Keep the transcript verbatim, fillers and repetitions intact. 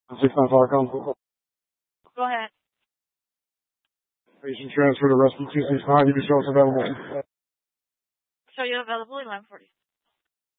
six nine five Go ahead. Patient transfer to rescue two six nine. You can show us available. Show you available eleven forty.